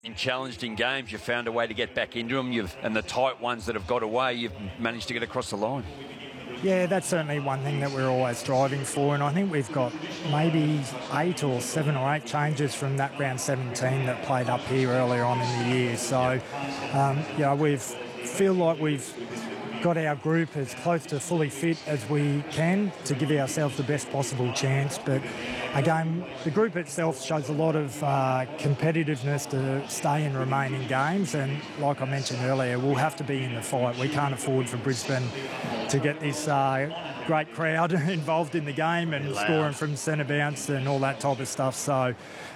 in challenged in games, you've found a way to get back into them, and the tight ones that have got away, you've managed to get across the line. Yeah, that's certainly one thing that we're always striving for, and I think we've got maybe 8 or 7 or 8 changes from that round 17 that played up here earlier on in the year. So, we feel like we've got our group as close to fully fit as we can to give ourselves the best possible chance. But again, the group itself shows a lot of competitiveness to stay and remain in games, and like I mentioned earlier, we'll have to be in the fight. We can't afford for Brisbane to get this great crowd involved in the game and scoring from centre bounce and all that type of stuff. So,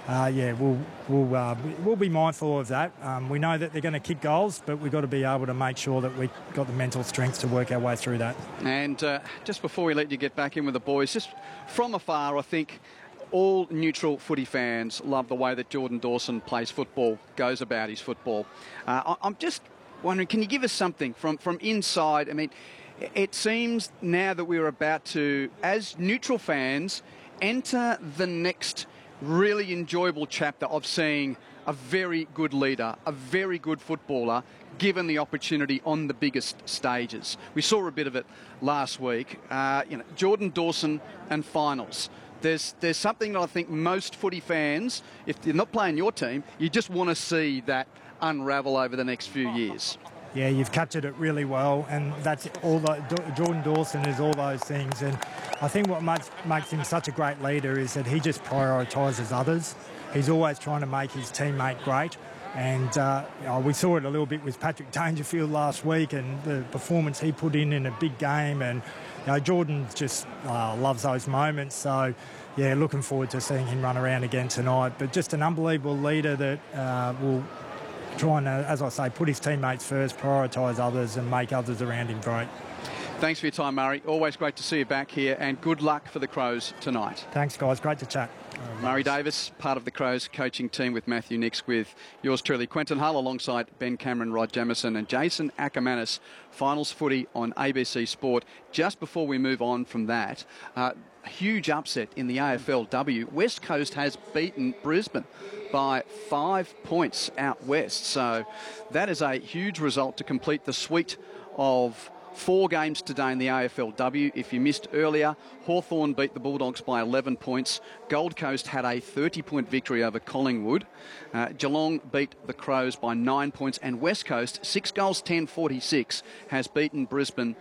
we'll be mindful of that. We know that they're going to kick goals, but we've got to be able to make sure that we've got the mental strength to work our way through that. And just before we let you get back in with the boys, just from afar, I think all neutral footy fans love the way that Jordan Dawson plays football, goes about his football. I'm just wondering, can you give us something from inside? I mean, it seems now that we're about to, as neutral fans, enter the next really enjoyable chapter of seeing a very good leader, a very good footballer, given the opportunity on the biggest stages. We saw a bit of it last week. Jordan Dawson and finals. There's something that I think most footy fans, if they're not playing your team, you just want to see that unravel over the next few years. Yeah, you've captured it really well, and that's all. Jordan Dawson is all those things, and I think what makes him such a great leader is that he just prioritises others. He's always trying to make his teammate great, and we saw it a little bit with Patrick Dangerfield last week and the performance he put in a big game, and Jordan just loves those moments. So, yeah, looking forward to seeing him run around again tonight. But just an unbelievable leader that will try and, as I say, put his teammates first, prioritise others and make others around him great. Thanks for your time, Murray. Always great to see you back here, and good luck for the Crows tonight. Thanks, guys. Great to chat. Murray Davis, part of the Crows coaching team with Matthew Nix, with yours truly, Quentin Hull, alongside Ben Cameron, Rod Jamieson and Jason Ackermanis. Finals footy on ABC Sport. Just before we move on from that, a huge upset in the AFLW. West Coast has beaten Brisbane by 5 points out west. So that is a huge result to complete the suite of 4 games today in the AFLW. If you missed earlier, Hawthorn beat the Bulldogs by 11 points. Gold Coast had a 30-point victory over Collingwood. Geelong beat the Crows by 9 points. And West Coast, 6 goals, 10-46, has beaten Brisbane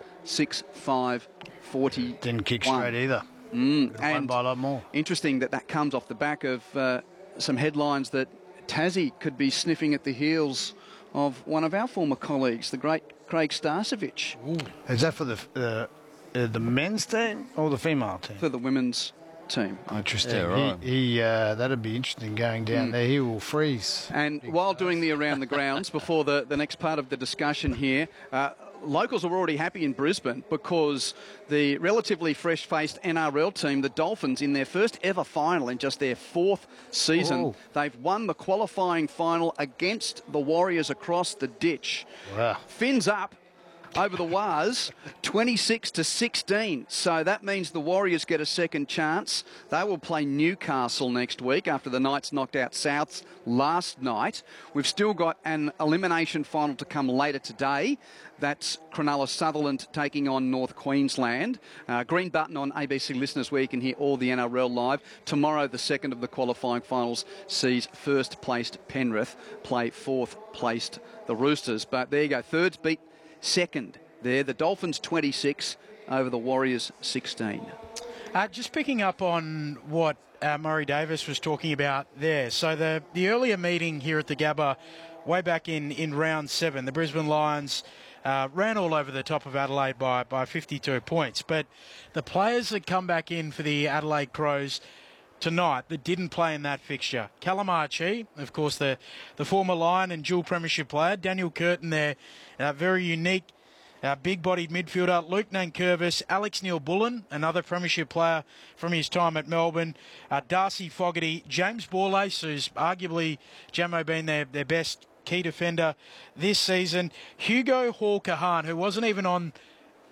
6-5-40. Didn't kick straight either. And won by a lot more. Interesting that comes off the back of some headlines that Tassie could be sniffing at the heels of one of our former colleagues, the great Craig Starcevich. Is that for the men's team or the female team? For the women's team. Interesting. Yeah, right. That'd be interesting going down there. He will freeze. And while doing the around the grounds, before the next part of the discussion here, locals are already happy in Brisbane because the relatively fresh-faced NRL team, the Dolphins, in their first ever final in just their 4th season, they've won the qualifying final against the Warriors across the ditch. Wow. Fins up over the Waz, 26-16. So that means the Warriors get a second chance. They will play Newcastle next week after the Knights knocked out Souths last night. We've still got an elimination final to come later today. That's Cronulla Sutherland taking on North Queensland. Green button on ABC Listeners where you can hear all the NRL live. Tomorrow, the second of the qualifying finals sees first-placed Penrith play fourth-placed the Roosters. But there you go, thirds beat second there. The Dolphins 26 over the Warriors 16. Just picking up on what Murray Davis was talking about there. So the earlier meeting here at the Gabba, way back in round 7, the Brisbane Lions ran all over the top of Adelaide by 52 points. But the players that come back in for the Adelaide Crows tonight that didn't play in that fixture, Callum Archie, of course, the former Lion and dual premiership player, Daniel Curtin there, very unique, big-bodied midfielder, Luke Nankervis, Alex Neil-Bullen, another premiership player from his time at Melbourne, Darcy Fogarty, James Borlase, who's arguably, Jamo, been their best key defender this season, Hugo Hall-Kahan, who wasn't even on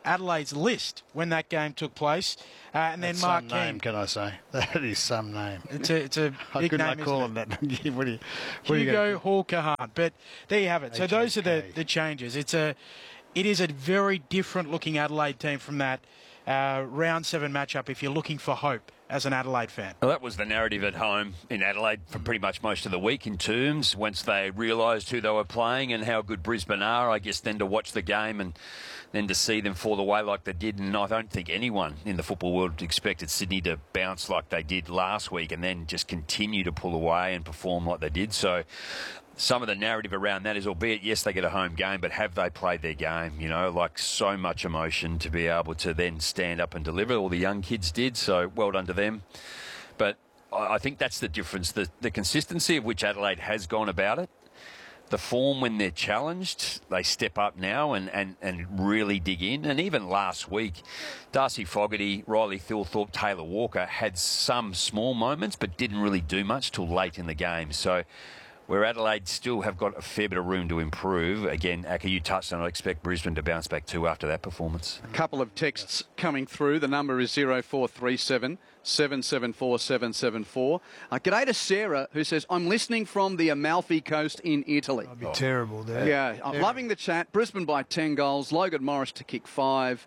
Adelaide's list when that game took place. And then That's Mark some name, Keane. can I say? That is some name. It's a I big could name, not call isn't him it? that. What do you Hugo Hall-Kahan. But there you have it. So those are the changes. It is a very different looking Adelaide team from that round 7 matchup if you're looking for hope as an Adelaide fan. Well, that was the narrative at home in Adelaide for pretty much most of the week in terms, once they realised who they were playing and how good Brisbane are, I guess then to watch the game and then to see them fall away like they did. And I don't think anyone in the football world expected Sydney to bounce like they did last week and then just continue to pull away and perform like they did. So some of the narrative around that is, albeit, yes, they get a home game, but have they played their game? You know, like so much emotion to be able to then stand up and deliver. All the young kids did, so well done to them. But I think that's the difference, the consistency of which Adelaide has gone about it. The form when they're challenged, they step up now and really dig in. And even last week, Darcy Fogarty, Riley Thilthorpe, Taylor Walker had some small moments, but didn't really do much till late in the game. So where Adelaide still have got a fair bit of room to improve. Again, Aka, you touched on it. I expect Brisbane to bounce back too after that performance. A couple of texts coming through. The number is 0437 774 774. G'day to Sarah, who says, I'm listening from the Amalfi Coast in Italy. That'd be terrible there. Yeah, I'm loving the chat. Brisbane by 10 goals. Logan Morris to kick 5.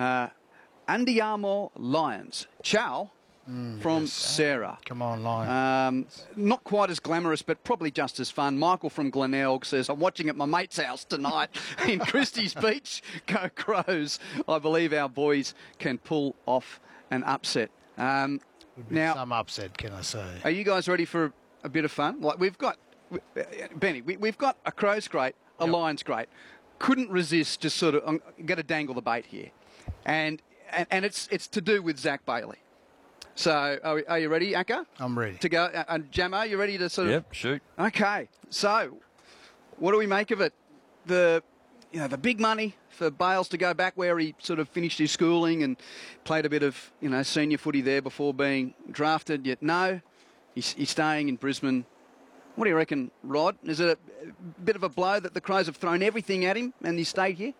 Andiamo Lions. Ciao. From Sarah. Come on, Lions. Not quite as glamorous, but probably just as fun. Michael from Glenelg says, I'm watching at my mate's house tonight in Christie's Beach. Go Crows. I believe our boys can pull off an upset. Now, some upset, can I say? Are you guys ready for a bit of fun? Like we've got, Benny, we've got a Crows great, a Lions great. Couldn't resist just sort of, I'm going to dangle the bait here. And it's to do with Zach Bailey. So, are you ready, Aka? I'm ready. To go. And Jamo, you ready to sort of... Yep, shoot. Okay. So, what do we make of it? The big money for Bales to go back where he sort of finished his schooling and played a bit of, senior footy there before being drafted. Yet no, he's staying in Brisbane. What do you reckon, Rod? Is it a bit of a blow that the Crows have thrown everything at him and he stayed here?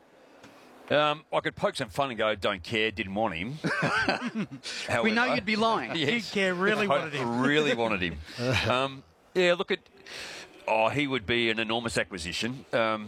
I could poke some fun and go, don't care, didn't want him. However, we know you'd be lying. Yes, Didn't care, really wanted him. Really wanted him. He would be an enormous acquisition.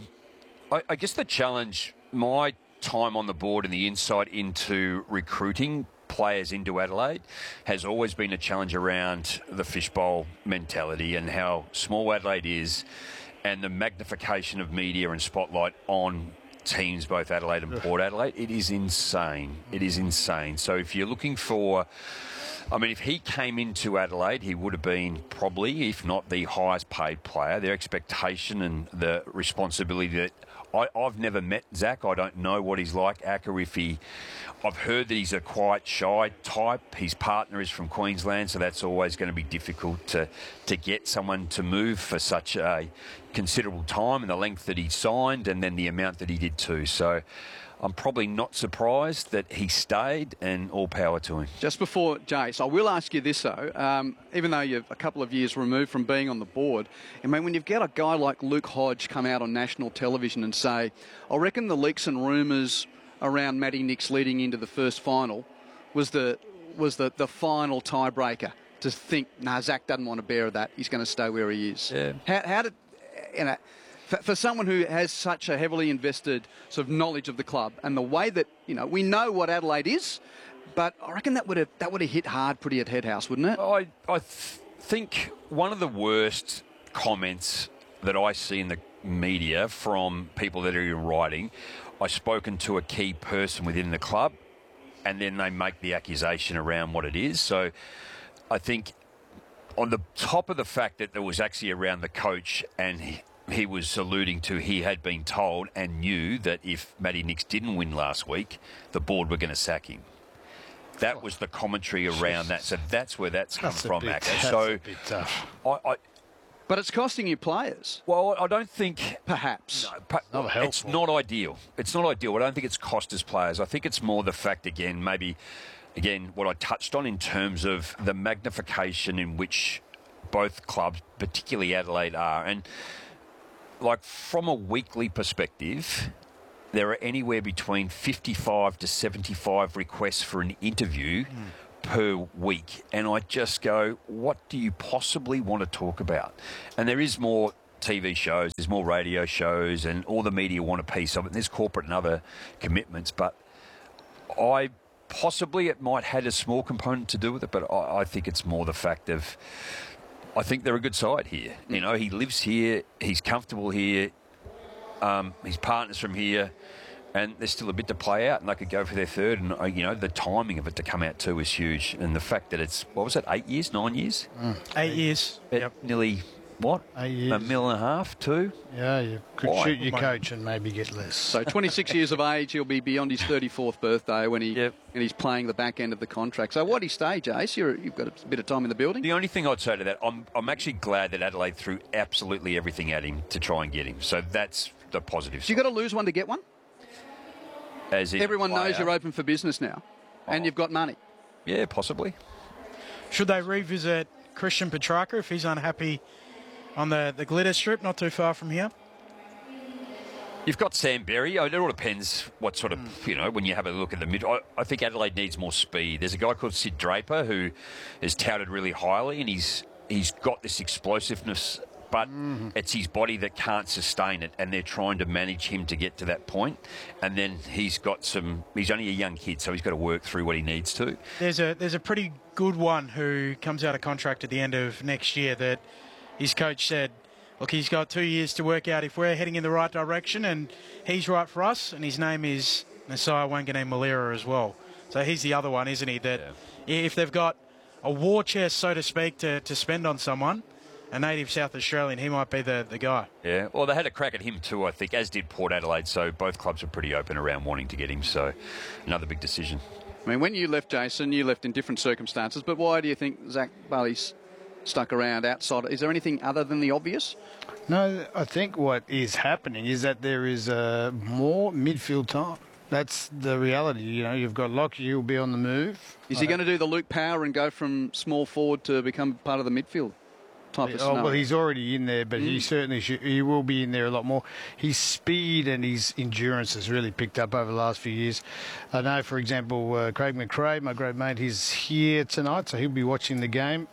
I guess the challenge, my time on the board and the insight into recruiting players into Adelaide has always been a challenge around the fishbowl mentality and how small Adelaide is and the magnification of media and spotlight on teams, both Adelaide and Port Adelaide. It is insane. It is insane. So if you're looking for... if he came into Adelaide, he would have been probably, if not the highest paid player. Their expectation and the responsibility that... I've never met Zach. I don't know what he's like. I've heard that he's a quite shy type. His partner is from Queensland, so that's always going to be difficult to get someone to move for such a considerable time and the length that he signed and then the amount that he did too. So I'm probably not surprised that he stayed, and all power to him. Just before Jace, I will ask you this though, even though you're a couple of years removed from being on the board, when you've got a guy like Luke Hodge come out on national television and say, I reckon the leaks and rumours around Matty Nicks leading into the first final was the final tiebreaker to think, Zach doesn't want to bear that, he's going to stay where he is. Yeah. How did, for someone who has such a heavily invested sort of knowledge of the club and the way that, we know what Adelaide is, but I reckon that would have hit hard pretty at Headhouse, wouldn't it? I think one of the worst comments that I see in the media from people that are in writing, I've spoken to a key person within the club and then they make the accusation around what it is. So I think on the top of the fact that there was actually around the coach and he was alluding to he had been told and knew that if Matty Nicks didn't win last week, the board were going to sack him. That was the commentary around that. So that's where that's come from, Aka. So a bit tough. But it's costing you players. Well, I don't think... Perhaps. No, it's not ideal. It's not ideal. I don't think it's cost us players. I think it's more the fact, what I touched on in terms of the magnification in which both clubs, particularly Adelaide, are. And, from a weekly perspective, there are anywhere between 55 to 75 requests for an interview per week. And I just go, what do you possibly want to talk about? And there is more TV shows, there's more radio shows, and all the media want a piece of it. And there's corporate and other commitments. But possibly it might have had a small component to do with it, but I think it's more the fact of, I think they're a good side here. You know, he lives here, he's comfortable here, his partner's from here, and there's still a bit to play out, and they could go for their third. And, you know, the timing of it to come out too is huge. And the fact that it's, what was it, 8 years, 9 years? 8 years. Yep. Nearly, what? 8 years. $1.5 million, 2? Yeah, you could shoot your coach and maybe get less. So 26 years of age, he'll be beyond his 34th birthday when and he's playing the back end of the contract. So why'd he stay, Jace? You've got a bit of time in the building. The only thing I'd say to that, I'm actually glad that Adelaide threw absolutely everything at him to try and get him. So that's the positive side. So you've got to lose one to get one? As Everyone knows you're open for business now, and you've got money. Yeah, possibly. Should they revisit Christian Petrarca if he's unhappy on the glitter strip, not too far from here? You've got Sam Berry. It all depends what sort of, you know, when you have a look at the mid. I think Adelaide needs more speed. There's a guy called Sid Draper who is touted really highly, and he's got this explosiveness, but it's his body that can't sustain it, and they're trying to manage him to get to that point. And then he's only a young kid, so he's got to work through what he needs to. There's a pretty good one who comes out of contract at the end of next year that his coach said, look, he's got 2 years to work out if we're heading in the right direction, and he's right for us, and his name is Nasiah Wanganeen-Malira as well. So he's the other one, isn't he, that if they've got a war chest, so to speak, to spend on someone, a native South Australian, he might be the guy. Yeah, well, they had a crack at him too, I think, as did Port Adelaide, so both clubs are pretty open around wanting to get him, so another big decision. I mean, when you left, Jason, you left in different circumstances, but why do you think Zach Bailey's stuck around outside? Is there anything other than the obvious? No, I think what is happening is that there is more midfield time. That's the reality. You know, you've got Lockie who'll be on the move. Is he going to do the Luke Power and go from small forward to become part of the midfield type of scenario? Well, he's already in there, but he certainly he will be in there a lot more. His speed and his endurance has really picked up over the last few years. I know, for example, Craig McRae, my great mate, he's here tonight, so he'll be watching the game.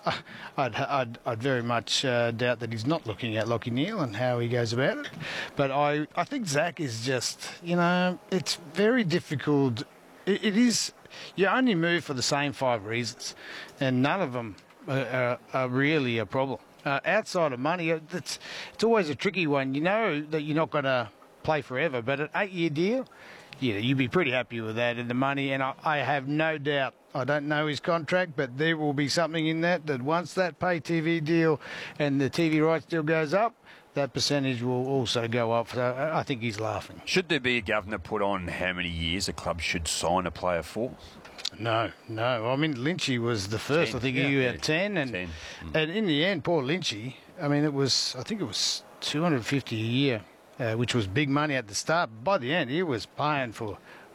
I'd very much doubt that he's not looking at Lockie Neal and how he goes about it. But I think Zach is just, you know, it's very difficult. It is, you only move for the same 5 reasons, and none of them are really a problem. Outside of money, it's always a tricky one. You know that you're not going to play forever, but an 8-year deal, yeah, you'd be pretty happy with that and the money. And I have no doubt, I don't know his contract, but there will be something in that once that pay TV deal and the TV rights deal goes up, that percentage will also go up. So I think he's laughing. Should there be a governor put on how many years a club should sign a player for? No. I mean, Lynchy was the first. 10, I think he had 10. And 10. And in the end, poor Lynchy, I mean, I think it was $250 a year, which was big money at the start. By the end, he was paying for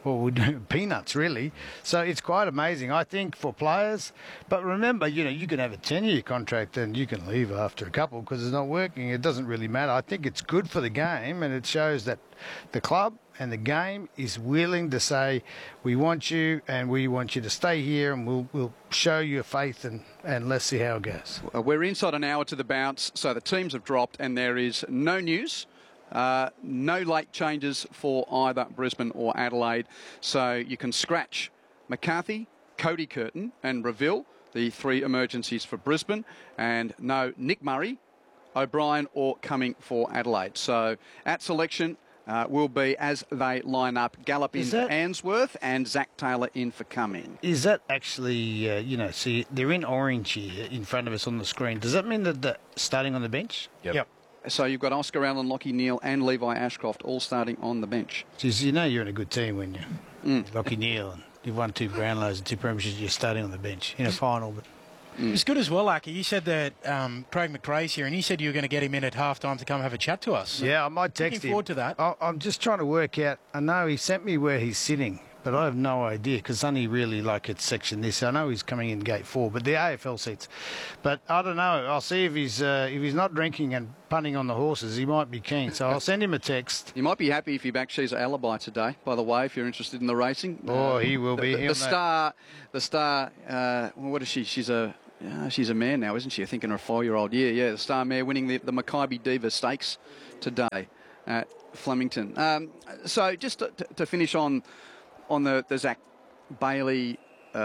peanuts, really. So it's quite amazing, I think, for players. But remember, you know, you can have a 10-year contract and you can leave after a couple because it's not working. It doesn't really matter. I think it's good for the game, and it shows that the club and the game is willing to say, we want you and we want you to stay here, and we'll show you faith, and let's see how it goes. We're inside an hour to the bounce, so the teams have dropped and there is no news. No late changes for either Brisbane or Adelaide. So you can scratch McCarthy, Cody Curtin and Reville, the 3 emergencies for Brisbane, and no Nick Murray, O'Brien or Cumming for Adelaide. So at selection will be as they line up. Gallup in for Answorth and Zach Taylor in for Cumming. Is that actually, see, they're in orange here in front of us on the screen. Does that mean that they're starting on the bench? Yep. So you've got Oscar Allen, Lockie Neal and Levi Ashcroft all starting on the bench. Jeez, you know you're in a good team when you're Lockie Neal and you've won 2 Brownlows and 2 premierships, you're starting on the bench in a final. But It's good as well, Aki. You said that Craig McRae's here, and you said you were going to get him in at halftime to come have a chat to us. Yeah, I might text him. Looking forward to that. I'm just trying to work out. I know he sent me where he's sitting, but I have no idea because only really like it's section this. I know he's coming in gate 4, but the AFL seats. But I don't know. I'll see if he's not drinking and punting on the horses. He might be keen, so I'll send him a text. You might be happy if he backs She's Alibi today, by the way, if you're interested in the racing. Oh, he will be. The star, what is she? She's a mare now, isn't she? I think in her 4-year-old year. Yeah, the star mare winning the Mackay Diva Stakes today at Flemington. So just to finish on the Zach Bailey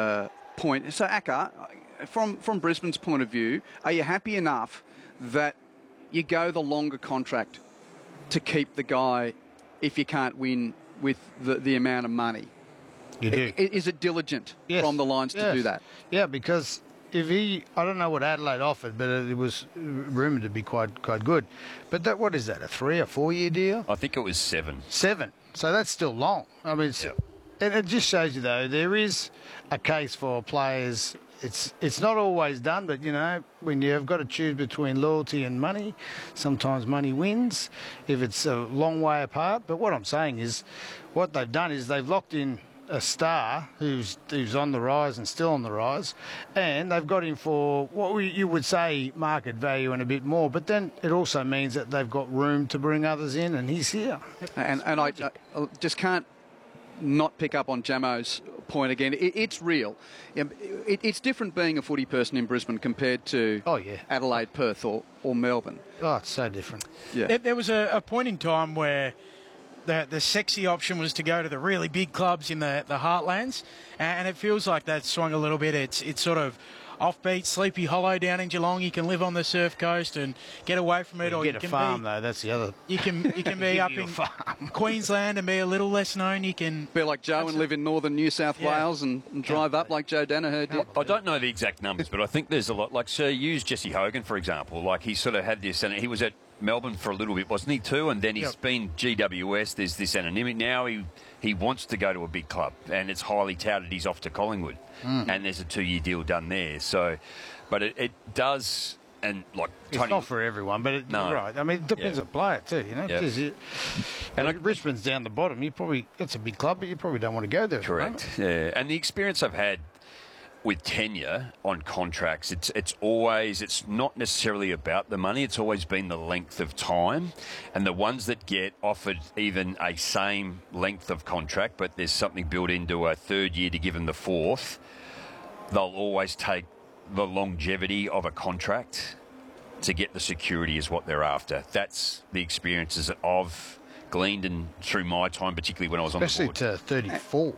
point. So, Acker, from Brisbane's point of view, are you happy enough that you go the longer contract to keep the guy if you can't win with the amount of money? You do. Is it diligent from the Lions to do that? Yeah, because if I don't know what Adelaide offered, but it was rumoured to be quite good. But what is that, a 3 or 4 year deal? I think it was 7. 7. So that's still long. I mean, it just shows you, though, there is a case for players. It's not always done, but, you know, when you've got to choose between loyalty and money, sometimes money wins if it's a long way apart. But what I'm saying is what they've done is they've locked in a star who's on the rise and still on the rise, and they've got him for what you would say market value and a bit more, but then it also means that they've got room to bring others in, and he's here. And I just can't not pick up on Jamo's point again. It's real. It's different being a footy person in Brisbane compared to Adelaide, Perth or Melbourne. Oh, it's so different. Yeah. There was a point in time where the sexy option was to go to the really big clubs in the heartlands, and it feels like that's swung a little bit. It's sort of offbeat, Sleepy Hollow down in Geelong. You can live on the surf coast and get away from it, or you get can a farm though. That's the other. You can be up in Queensland and be a little less known. You can be like Joe and live in northern New South Wales and drive up like Joe Danaher did. I don't know the exact numbers, but I think there's a lot. Like, so use Jesse Hogan for example. Like, he sort of had this, and he was at Melbourne for a little bit, wasn't he, too? And then he's been GWS. There's this anonymity. Now he wants to go to a big club, and it's highly touted he's off to Collingwood. And there's a 2-year deal done there. So, but it does, and like it's not for everyone, but right. I mean, it depends on the player too, you know. And Brisbane's down the bottom. It's a big club, but you probably don't want to go there. Correct. Yeah, and the experience I've had with tenure on contracts, it's not necessarily about the money. It's always been the length of time, and the ones that get offered even a same length of contract, but there's something built into a 3rd year to give them the 4th, they'll always take the longevity of a contract to get the security is what they're after. That's the experiences that I've gleaned and through my time, particularly when I was on the board. Especially to 34.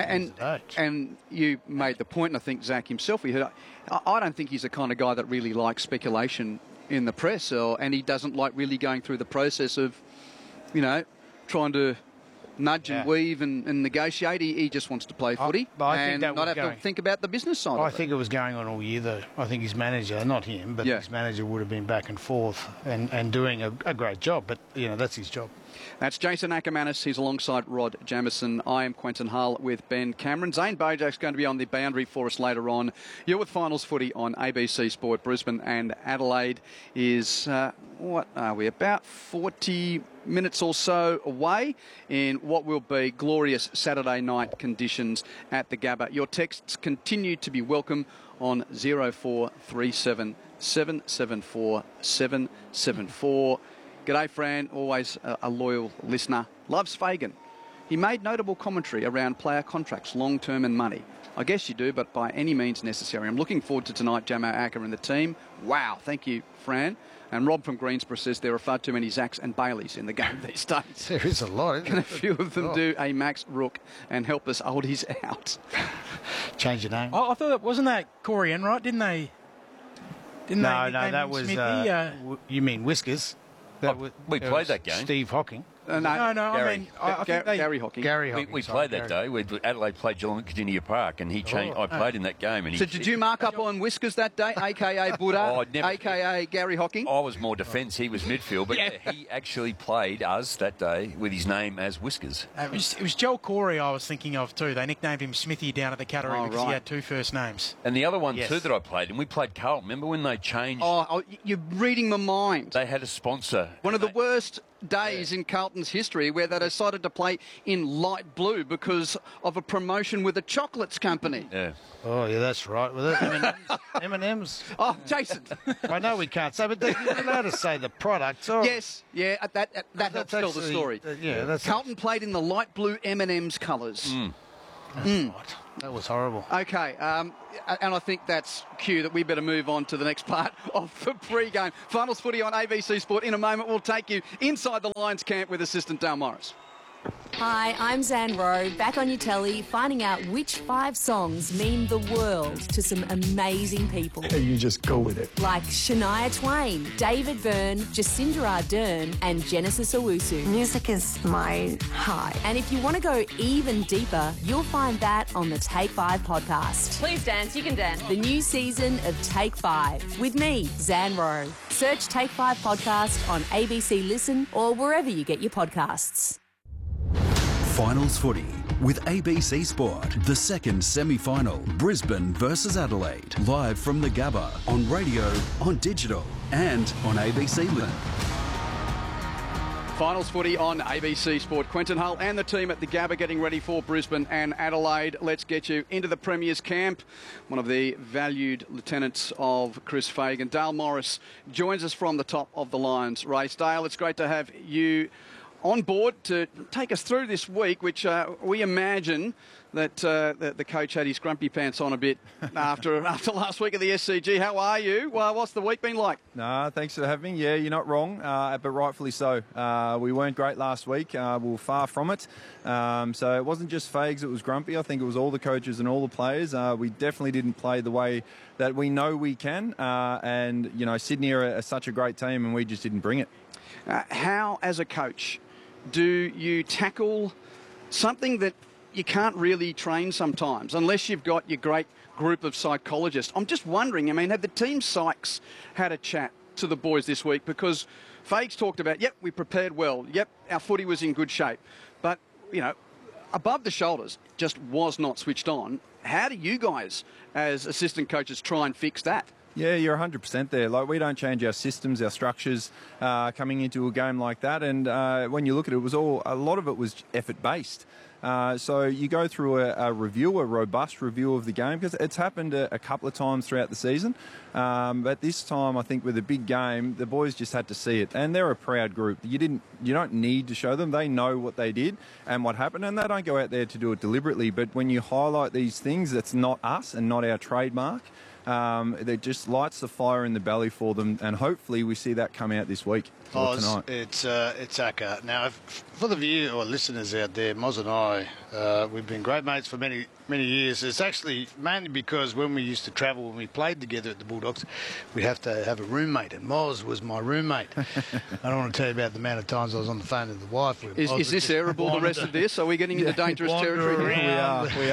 And you made the point, and I think Zach himself, I don't think he's the kind of guy that really likes speculation in the press, and he doesn't like really going through the process of, you know, trying to nudge and weave and negotiate. He just wants to play footy and not have to think about the business side of it. I think it was going on all year, though. I think his manager, not him, but his manager would have been back and forth and doing a great job, but, you know, that's his job. That's Jason Ackermanis. He's alongside Rod Jamieson. I am Quentin Hull with Ben Cameron. Zane Bojak's going to be on the boundary for us later on. You're with Finals Footy on ABC Sport. Brisbane and Adelaide is, what are we, about 40 minutes or so away in what will be glorious Saturday night conditions at the Gabba. Your texts continue to be welcome on 0437 774 774. G'day, Fran, always a loyal listener. Loves Fagan. He made notable commentary around player contracts, long-term and money. I guess you do, but by any means necessary. I'm looking forward to tonight, Jamo Acker and the team. Wow, thank you, Fran. And Rob from Greensboro says there are far too many Zacks and Baileys in the game these days. There is a lot, isn't Can a few of them do a Max Rook and help us oldies out? Change your name. I thought wasn't that Corey Enright? Didn't they? No, that was. You mean Whiskers? We played that game. Steve Hocking. No, I mean, I think Gary Hocking. Gary Hocking. We played that day. Adelaide played Geelong at Cardinia Park, and he changed. I played in that game. And so did you mark up on Whiskers that day, a.k.a. Buddha, a.k.a. Gary Hocking? I was more defence. He was midfield, but he actually played us that day with his name as Whiskers. It was Joel Corey I was thinking of too. They nicknamed him Smithy down at the Cattery because he had 2 first names. And the other one too that I played, and we played Carlton. Remember when they changed? Oh, you're reading my mind. They had a sponsor. One of the worst days in Carlton Carlton's history where they decided to play in light blue because of a promotion with a chocolates company. Yeah. Oh, yeah, that's right. With M&M's. Oh, Jason. I know we can't say, but you're allowed to say the product. Oh, Yes, yeah, that helps tell the story. That's Carlton played in the light blue M&M's colours. right. That was horrible. Okay, and I think that's cue that we better move on to the next part of the pre-game. Finals footy on ABC Sport. In a moment, we'll take you inside the Lions camp with assistant Dale Morris. Hi, I'm Zan Rowe, back on your telly, finding out which 5 songs mean the world to some amazing people. And you just go with it. Like Shania Twain, David Byrne, Jacinda Ardern, and Genesis Owusu. Music is my heart. And if you want to go even deeper, you'll find that on the Take 5 podcast. Please dance, you can dance. The new season of Take 5 with me, Zan Rowe. Search Take 5 podcast on ABC Listen or wherever you get your podcasts. Finals footy with ABC Sport. The second semi-final, Brisbane versus Adelaide. Live from the Gabba, on radio, on digital and on ABC Listen. Finals footy on ABC Sport. Quentin Hull and the team at the Gabba getting ready for Brisbane and Adelaide. Let's get you into the Premier's camp. One of the valued lieutenants of Chris Fagan, Dale Morris, joins us from the top of the Lions race. Dale, it's great to have you on board to take us through this week, which we imagine that the coach had his grumpy pants on a bit after last week of the SCG. How are you? Well, what's the week been like? No, thanks for having me. Yeah, you're not wrong, but rightfully so. We weren't great last week. We were far from it. So it wasn't just Fags that was grumpy. I think it was all the coaches and all the players. We definitely didn't play the way that we know we can. And, you know, Sydney are such a great team and we just didn't bring it. How, as a coach, do you tackle something that you can't really train sometimes unless you've got your great group of psychologists? I'm just wondering, I mean, have the team psychs had a chat to the boys this week? Because Fags talked about, yep, we prepared well. Yep, our footy was in good shape. But, you know, above the shoulders just was not switched on. How do you guys, as assistant coaches, try and fix that? Yeah, you're 100% there. Like, we don't change our systems, our structures coming into a game like that. And when you look at it, a lot of it was effort-based. So you go through a robust review of the game, because it's happened a couple of times throughout the season. But this time, I think with a big game, the boys just had to see it. And they're a proud group. You don't need to show them. They know what they did and what happened, and they don't go out there to do it deliberately. But when you highlight these things, that's not us and not our trademark. It just lights the fire in the belly for them, and hopefully we see that come out this week or tonight. It's Acker. Now, for the view or listeners out there, Moz and I, we've been great mates for many years. It's actually mainly because when we used to travel, when we played together at the Bulldogs, we'd have to have a roommate, and Moz was my roommate. I don't want to tell you about the amount of times I was on the phone with the wife. Is this airable, the rest of this? Are we getting into dangerous territory? We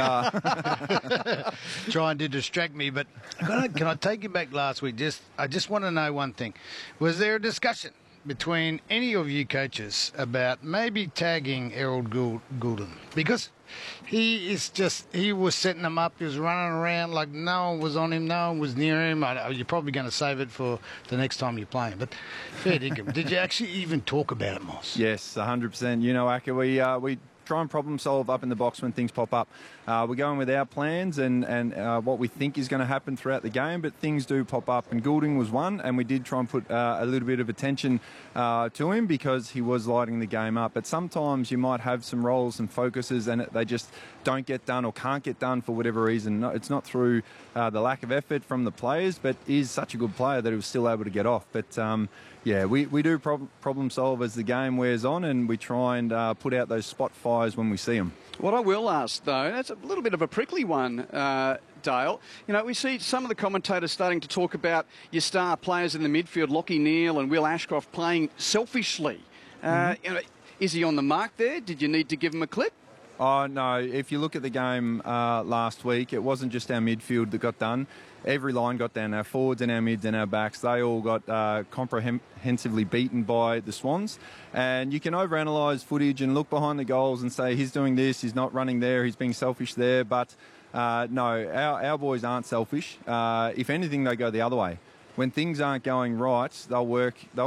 are. Trying to distract me, but can I take you back last week? I just want to know one thing. Was there a discussion between any of you coaches about maybe tagging Errol Goulden? Because he was setting them up, he was running around like no one was on him, no one was near him. You're probably going to save it for the next time you play him. But fair dinkum, did you actually even talk about it, Moss? Yes, 100%. You know, Acker, we try and problem solve up in the box when things pop up. We're going with our plans and what we think is going to happen throughout the game, but things do pop up, and Goulding was one, and we did try and put a little bit of attention to him because he was lighting the game up. But sometimes you might have some roles and focuses and they just don't get done or can't get done for whatever reason. No, it's not through the lack of effort from the players, but he's such a good player that he was still able to get off. But yeah, we do problem solve as the game wears on, and we try and put out those spot fires when we see them. What I will ask, though, that's a little bit of a prickly one, Dale. You know, we see some of the commentators starting to talk about your star players in the midfield, Lachie Neale and Will Ashcroft, playing selfishly. You know, is he on the mark there? Did you need to give him a clip? Oh, no. If you look at the game last week, it wasn't just our midfield that got done. Every line got down. Our forwards and our mids and our backs, they all got comprehensively beaten by the Swans. And you can overanalyse footage and look behind the goals and say, he's doing this, he's not running there, he's being selfish there. But no, our boys aren't selfish. If anything, they go the other way. When things aren't going right, they'll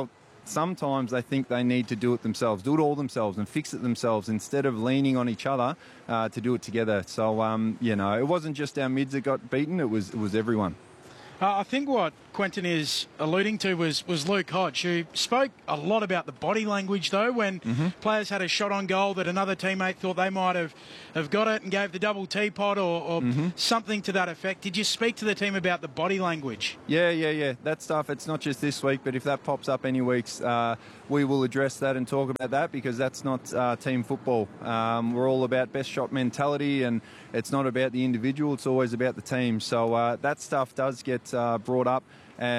sometimes they think they need to do it themselves, do it all themselves and fix it themselves instead of leaning on each other to do it together. So, it wasn't just our mids that got beaten, it was everyone. I think what Quentin is alluding to was Luke Hodge, who spoke a lot about the body language, though, when players had a shot on goal that another teammate thought they might have got it and gave the double teapot or something to that effect. Did you speak to the team about the body language? Yeah. That stuff, it's not just this week, but if that pops up any weeks, we will address that and talk about that, because that's not team football. We're all about best shot mentality, and it's not about the individual, it's always about the team. So that stuff does get brought up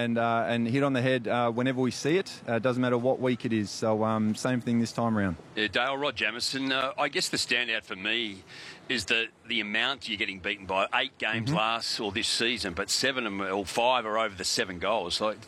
and hit on the head whenever we see it. It doesn't matter what week it is. So same thing this time around. Yeah, Dale, Rod Jamieson, I guess the standout for me is the amount you're getting beaten by. 8 games last or this season, but 7 of them, or 5 are over the 7 goals. Like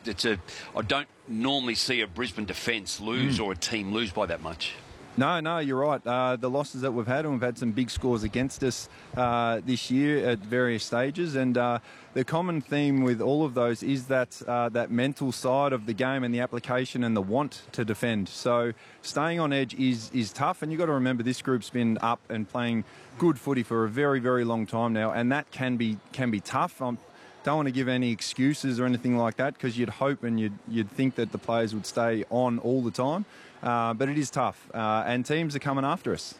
I don't normally see a Brisbane defence lose or a team lose by that much. No, you're right. The losses that we've had, and we've had some big scores against us this year at various stages, and the common theme with all of those is that mental side of the game and the application and the want to defend. So staying on edge is tough, and you've got to remember this group's been up and playing good footy for a very, very long time now, and that can be tough. Don't want to give any excuses or anything like that, because you'd hope and you'd think that the players would stay on all the time. But it is tough, and teams are coming after us.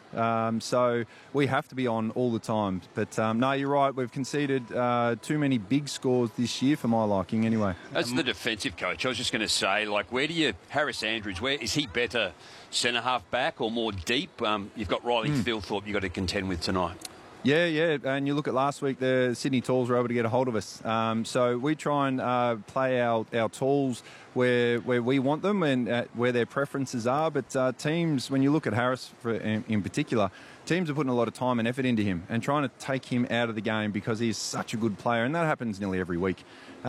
So we have to be on all the time. But no, you're right. We've conceded too many big scores this year for my liking anyway. As the defensive coach, I was just going to say, Harris Andrews, where is he better centre-half back or more deep? You've got Riley Thilthorpe you've got to contend with tonight. Yeah, and you look at last week, the Sydney Tools were able to get a hold of us. So we try and play our tools where we want them and where their preferences are. But teams, when you look at Harris in particular, teams are putting a lot of time and effort into him and trying to take him out of the game because he's such a good player, and that happens nearly every week.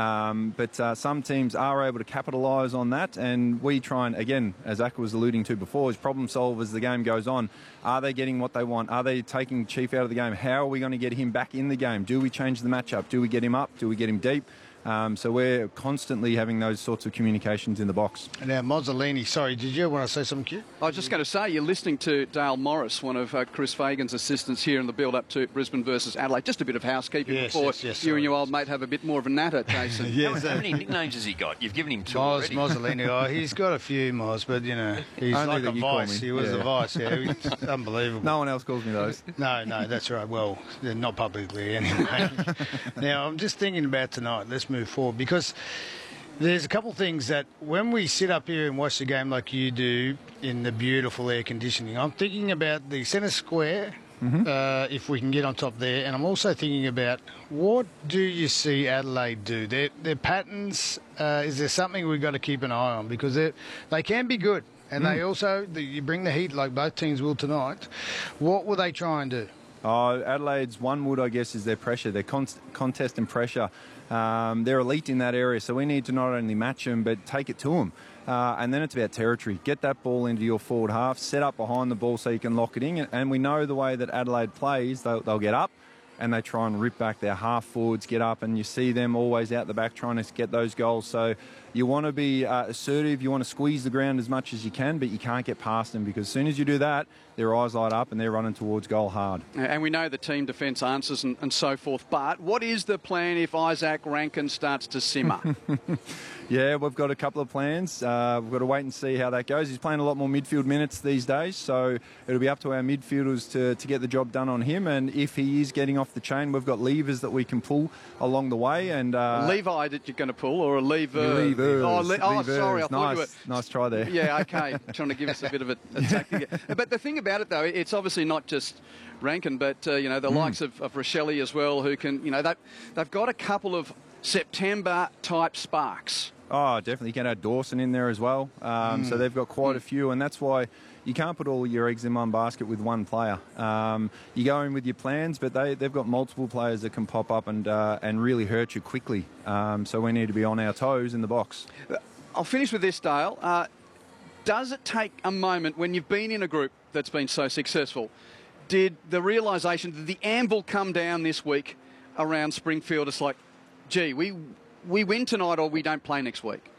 But some teams are able to capitalise on that, and we try and, again, as Akka was alluding to before, is problem solve as the game goes on. Are they getting what they want? Are they taking Chief out of the game? How are we going to get him back in the game? Do we change the matchup? Do we get him up? Do we get him deep? So we're constantly having those sorts of communications in the box. Now, Mozzolini, sorry, did you want to say something, Q? I was just going to say, you're listening to Dale Morris, one of Chris Fagan's assistants here in the build-up to Brisbane versus Adelaide. Just a bit of housekeeping before you and your old mate have a bit more of a natter, Jason. How many nicknames has he got? You've given him 2 already. Mozzolini, he's got a few, Moz, but, he's only like a vice. He was a vice, It's unbelievable. No one else calls me those. No, that's right. Well, not publicly anyway. Now, I'm just thinking about tonight. Let's move forward, because there's a couple of things that when we sit up here and watch the game like you do in the beautiful air conditioning, I'm thinking about the centre square, if we can get on top there, and I'm also thinking about what do you see Adelaide do? Their patterns, is there something we've got to keep an eye on? Because they can be good, and they also, you bring the heat like both teams will tonight. What will they try and do? Adelaide's one wood, I guess, is their pressure, their contest and pressure. They're elite in that area, so we need to not only match them, but take it to them. And then it's about territory. Get that ball into your forward half, set up behind the ball so you can lock it in. And we know the way that Adelaide plays, they'll get up and they try and rip back their half forwards, get up, and you see them always out the back trying to get those goals. So you want to be assertive, you want to squeeze the ground as much as you can, but you can't get past them, because as soon as you do that, their eyes light up and they're running towards goal hard. And we know the team defence answers and so forth, but what is the plan if Isaac Rankin starts to simmer? Yeah, we've got a couple of plans. We've got to wait and see how that goes. He's playing a lot more midfield minutes these days, so it'll be up to our midfielders to get the job done on him. And if he is getting off the chain, we've got levers that we can pull along the way. And Levi that you're going to pull, or a lever? Levers. Sorry, I thought you were... Nice try there. Yeah, okay. Trying to give us a bit of a tactic. But the thing about it, though, it's obviously not just Rankin, but, the likes of Rochelle as well, who can, they've got a couple of September-type sparks. Oh, definitely. You can add Dawson in there as well. So they've got quite a few, and that's why you can't put all your eggs in one basket with one player. You go in with your plans, but they've got multiple players that can pop up and really hurt you quickly. So we need to be on our toes in the box. I'll finish with this, Dale. Does it take a moment when you've been in a group that's been so successful? Did the realisation, did the anvil come down this week around Springfield? It's like, gee, we win tonight or we don't play next week.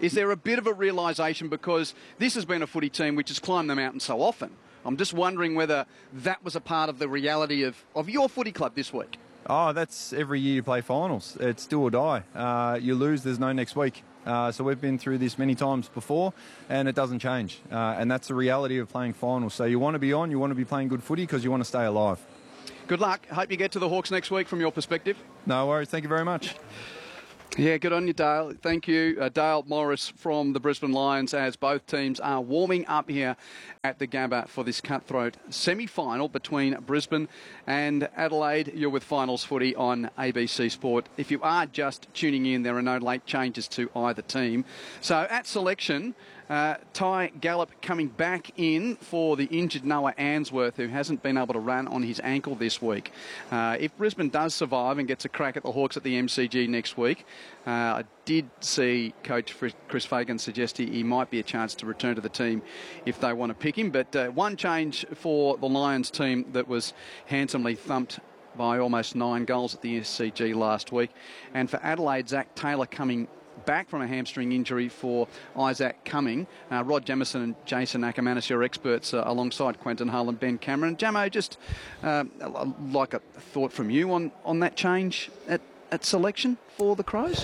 Is there a bit of a realisation, because this has been a footy team which has climbed the mountain so often? I'm just wondering whether that was a part of the reality of your footy club this week. Oh, that's every year you play finals. It's do or die. You lose, there's no next week. So we've been through this many times before, and it doesn't change. And that's the reality of playing finals. So you want to be on, you want to be playing good footy because you want to stay alive. Good luck. Hope you get to the Hawks next week from your perspective. No worries. Thank you very much. Yeah, good on you, Dale. Thank you. Dale Morris from the Brisbane Lions, as both teams are warming up here at the Gabba for this cutthroat semi-final between Brisbane and Adelaide. You're with Finals Footy on ABC Sport. If you are just tuning in, there are no late changes to either team. So at selection, Ty Gallup coming back in for the injured Noah Answorth, who hasn't been able to run on his ankle this week. If Brisbane does survive and gets a crack at the Hawks at the MCG next week, I did see Coach Chris Fagan suggest he might be a chance to return to the team if they want to pick him. But one change for the Lions team that was handsomely thumped by almost 9 goals at the SCG last week. And for Adelaide, Zach Taylor coming back from a hamstring injury for Isaac Cumming. Rod Jamieson and Jason Ackermanis, your experts, alongside Quentin Hull and Ben Cameron. Jamo, just like a thought from you on that change at selection for the Crows?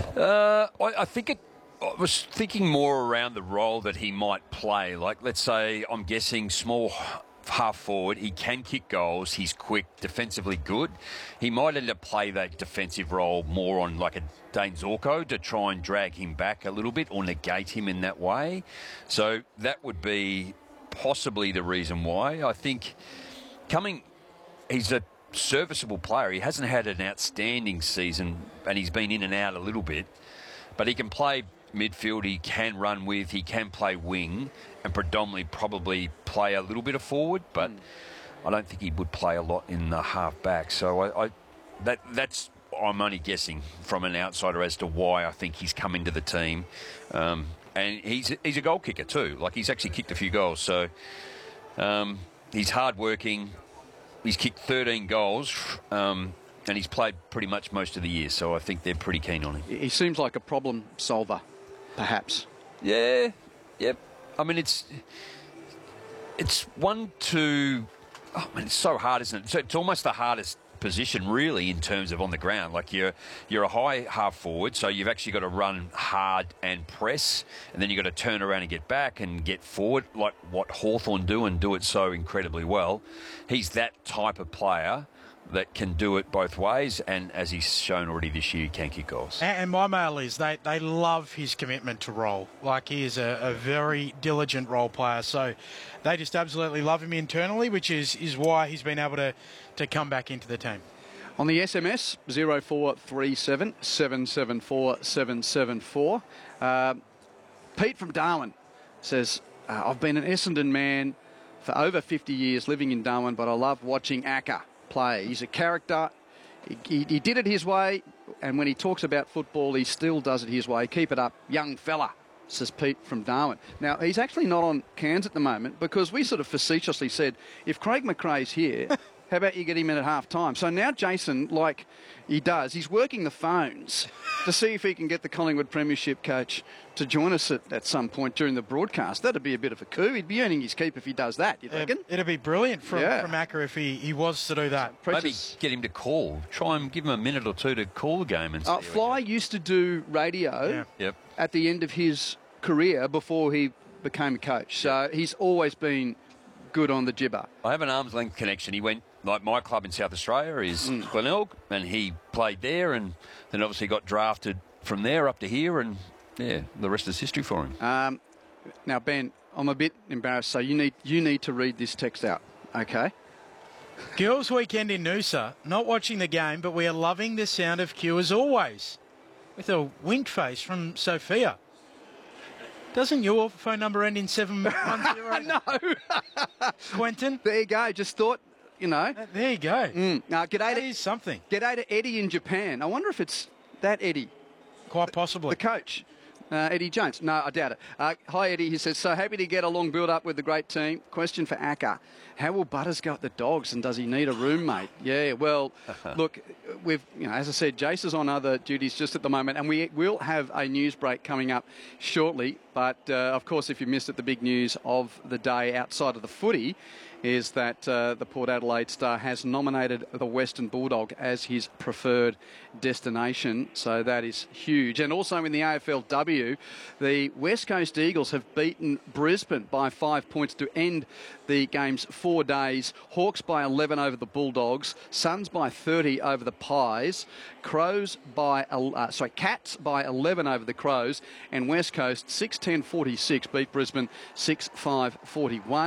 I think I was thinking more around the role that he might play. Like, let's say, I'm guessing small half forward, he can kick goals, he's quick, defensively good. He might end up play that defensive role more on like a Dane Zorko to try and drag him back a little bit or negate him in that way. So that would be possibly the reason why. I think Cumming, he's a serviceable player. He hasn't had an outstanding season and he's been in and out a little bit, but he can play midfield, he can run with, he can play wing and predominantly probably play a little bit of forward, but I don't think he would play a lot in the half back. So that's I'm only guessing from an outsider as to why I think he's come into the team. And he's a goal kicker too. Like, he's actually kicked a few goals. So he's hard-working. He's kicked 13 goals, and he's played pretty much most of the year. So I think they're pretty keen on him. He seems like a problem solver, perhaps. Yeah, yep. I mean, it's one to... Oh, man, it's so hard, isn't it? So it's almost the hardest position, really, in terms of on the ground. Like, you're a high half forward, so you've actually got to run hard and press, and then you've got to turn around and get back and get forward, like what Hawthorn do, and do it so incredibly well. He's that type of player that can do it both ways, and as he's shown already this year, he can kick goals. And my mail is they love his commitment to role. Like, he is a very diligent role player, so they just absolutely love him internally, which is why he's been able to come back into the team. On the SMS, 0437 774 774. Pete from Darwin says, I've been an Essendon man for over 50 years living in Darwin, but I love watching Acker play. He's a character. He did it his way, and when he talks about football, he still does it his way. Keep it up, young fella, says Pete from Darwin. Now, he's actually not on Cairns at the moment because we sort of facetiously said, if Craig McRae's here, how about you get him in at half-time? So now Jason, like he does, he's working the phones to see if he can get the Collingwood Premiership coach to join us at some point during the broadcast. That'd be a bit of a coup. He'd be earning his keep if he does that, you reckon? It'd be brilliant from Acker if he was to do that. Maybe get him to call. Try and give him a minute or two to call the game. And see Fly used to do radio at the end of his career before he became a coach. So he's always been good on the gibber. I have an arm's length connection. He went, like my club in South Australia is Glenelg, and he played there and then obviously got drafted from there up to here, and yeah, the rest is history for him. Now, Ben, I'm a bit embarrassed, so you need to read this text out, okay? Girls' weekend in Noosa. Not watching the game, but we are loving the sound of Q as always. With a winked face from Sophia. Doesn't your phone number end in 710? No. Quentin? There you go. Just thought, you know. There you go. G'day that is something. G'day to Eddie in Japan. I wonder if it's that Eddie. Quite possibly. The coach. Eddie Jones. No, I doubt it. Hi, Eddie. He says, so happy to get a long build-up with the great team. Question for Acker. How will Butters go at the Dogs, and does he need a roommate? Yeah, well, look, as I said, Jace is on other duties just at the moment, and we will have a news break coming up shortly. But, of course, if you missed it, the big news of the day outside of the footy is that the Port Adelaide Star has nominated the Western Bulldog as his preferred destination. So that is huge. And also in the AFLW, the West Coast Eagles have beaten Brisbane by 5 points to end the game's 4 days. Hawks by 11 over the Bulldogs. Suns by 30 over the Pies. Cats by 11 over the Crows. And West Coast 6-10-46 beat Brisbane 6-5-41.